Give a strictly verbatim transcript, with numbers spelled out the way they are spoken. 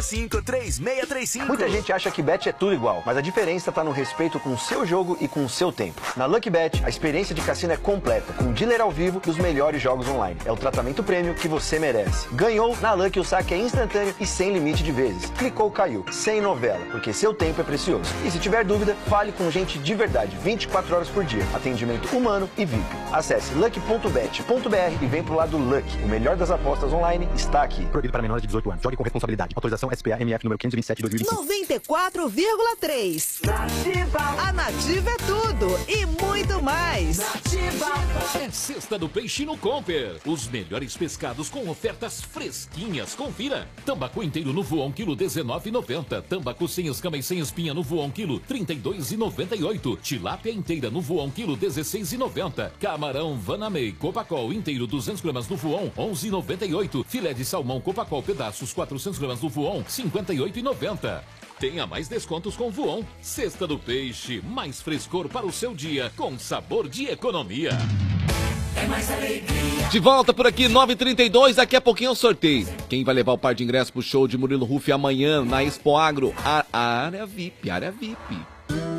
cinco três seis três cinco. Muita gente acha que bet é tudo igual, mas a diferença está no respeito com o seu jogo e com o seu tempo. Na Lucky Bet, a experiência de cassino é completa, com dealer ao vivo dos melhores jogos online. É o tratamento prêmio que você merece. Ganhou? Na Lucky o saque é instantâneo e sem limite de vezes. Clicou, caiu. Sem novela, porque seu tempo é precioso. E se tiver dúvida, fale com gente de verdade, vinte e quatro horas por dia. Atendimento humano e V I P. Acesse lucky ponto bet ponto br e vem pro lado Lucky. O melhor das apostas online está aqui. Proibido para menores de dezoito anos. Jogue com responsabilidade. Autorização S P A M F número quinhentos e vinte e sete de dois mil e cinco. noventa e quatro vírgula três. Nativa. A Nativa é tudo e muito mais. Nativa. É Sexta do Peixe no Comper. Os melhores pescados com ofertas fresquinhas. Confira. Tambacu inteiro no voão, quilo dezenove e noventa. Tambacu sem escama e sem espinha no voão, quilo trinta e dois e noventa e oito. Tilápia inteira no voão, quilo dezesseis e noventa. Camarão Vanamei Copacol inteiro duzentas gramas no voão, onze e noventa e oito. Filé de salmão Copacol pedaços quatrocentas gramas no voão, cinquenta e oito e noventa. Tenha mais descontos com Voon. Sexta do Peixe, mais frescor para o seu dia, com sabor de economia. É mais alegria. De volta por aqui, nove e trinta e dois, daqui a pouquinho eu sorteio. Quem vai levar o par de ingressos pro show de Murilo Huff amanhã na Expo Agro? A, a área V I P, área V I P.